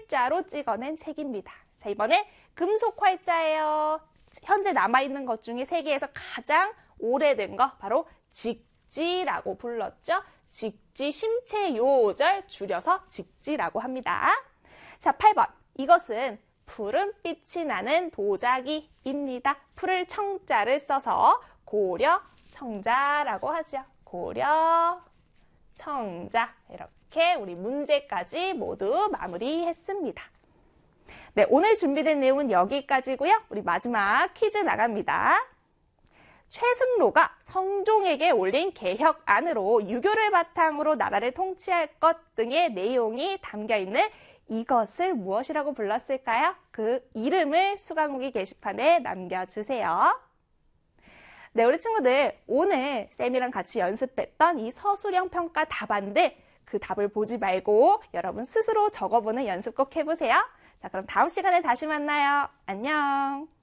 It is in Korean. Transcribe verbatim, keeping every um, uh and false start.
활자로 찍어낸 책입니다. 자, 이번에 금속 활자예요. 현재 남아있는 것 중에 세계에서 가장 오래된 거 바로 직지라고 불렀죠. 직지 심체 요절 줄여서 직지라고 합니다. 자, 팔 번. 이것은 푸른빛이 나는 도자기입니다. 푸를 청자를 써서 고려 청자라고 하죠. 고려 청자. 이렇게 우리 문제까지 모두 마무리했습니다. 네, 오늘 준비된 내용은 여기까지고요. 우리 마지막 퀴즈 나갑니다. 최승로가 성종에게 올린 개혁안으로 유교를 바탕으로 나라를 통치할 것 등의 내용이 담겨있는 이것을 무엇이라고 불렀을까요? 그 이름을 수강후기 게시판에 남겨주세요. 네, 우리 친구들 오늘 쌤이랑 같이 연습했던 이 서술형 평가 답안들 그 답을 보지 말고 여러분 스스로 적어보는 연습 꼭 해보세요. 자, 그럼 다음 시간에 다시 만나요. 안녕.